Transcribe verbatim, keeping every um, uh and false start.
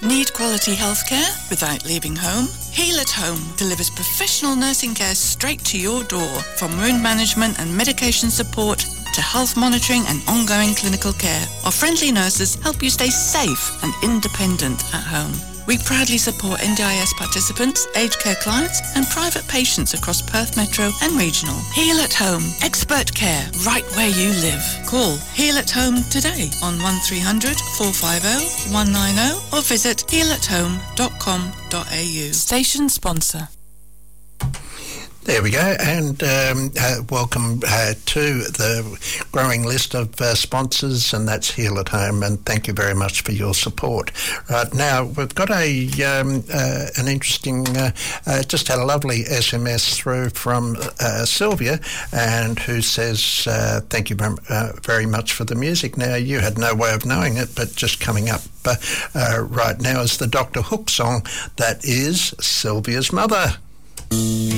Need quality healthcare without leaving home? Heal at Home delivers professional nursing care straight to your door, from wound management and medication support to health monitoring and ongoing clinical care. Our friendly nurses help you stay safe and independent at home. We proudly support N D I S participants, aged care clients and private patients across Perth Metro and Regional. Heal at Home. Expert care right where you live. Call Heal at Home today on one three hundred, four five zero, one nine zero or visit heal at home dot com dot a u. Station sponsor. There we go, and um, uh, welcome uh, to the growing list of uh, sponsors, and that's Heal at Home, and thank you very much for your support. Right now, we've got a um, uh, an interesting, uh, uh, just had a lovely S M S through from uh, Sylvia, and who says, uh, thank you very, uh, very much for the music. Now, you had no way of knowing it, but just coming up uh, uh, right now is the Doctor Hook song that is Sylvia's Mother.